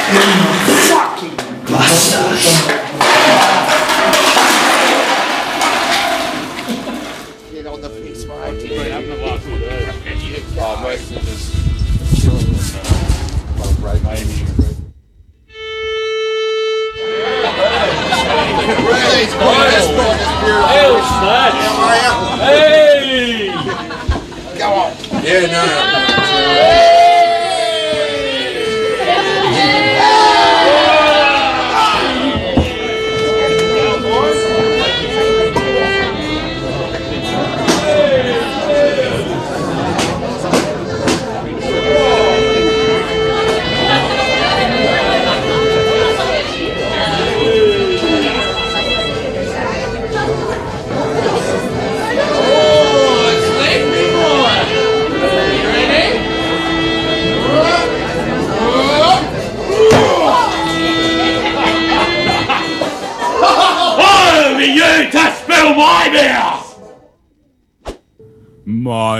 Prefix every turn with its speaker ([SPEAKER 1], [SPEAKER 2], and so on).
[SPEAKER 1] Fucking bastard!
[SPEAKER 2] Get on the piss, mate.
[SPEAKER 3] Oh, most of us chilling and right, maybe.
[SPEAKER 4] Hey!
[SPEAKER 2] Go on.
[SPEAKER 3] Yeah, no.
[SPEAKER 4] You to spill my beer! My